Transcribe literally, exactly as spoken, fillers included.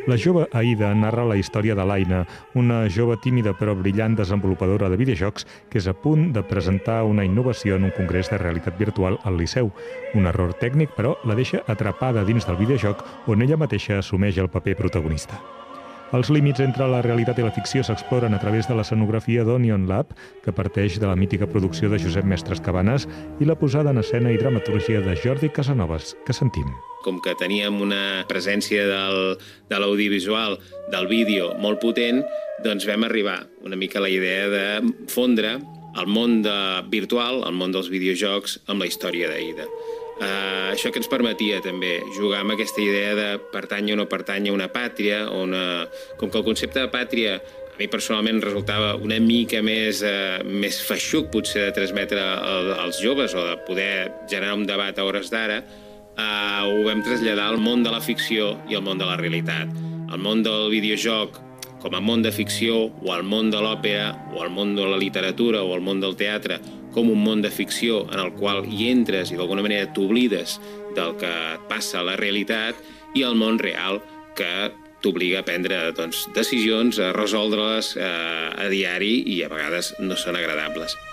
La jove Aida narra la història de l'Aina, una jove tímida però brillant desenvolupadora de videojocs que és a punt de presentar una innovació en un congrés de realitat virtual al Liceu. Un error tècnic, però, la deixa atrapada dins del videojoc on ella mateixa assumeix el paper protagonista. Els límits entre la realitat i la ficció s'exploren a través de l'escenografia d'Onion Lab, que parteix de la mítica producció de Josep Mestres Cabanes, i la posada en escena i dramatúrgia de Jordi Casanovas, que sentim. Com que teníem una presència del, de l'audiovisual, del vídeo, molt potent, doncs vam arribar una mica a la idea de fondre el món de, virtual, el món dels videojocs, amb la història d'Aida. Uh, això que ens permetia també jugar amb aquesta idea de pertànyer o no pertànyer a una pàtria, o una... com que el concepte de pàtria a mi personalment resultava una mica més, uh, més feixuc potser de transmetre als joves o de poder generar un debat a hores d'ara, uh, ho vam traslladar al món de la ficció i al món de la realitat. El món del videojoc com a món de ficció, o al món de l'òpera, o al món de la literatura, o al món del teatre, com un món de ficció en el qual hi entres i d'alguna manera t'oblides del que passa a la realitat, i el món real que t'obliga a prendre doncs, decisions, a resoldre-les eh, a diari i a vegades no són agradables.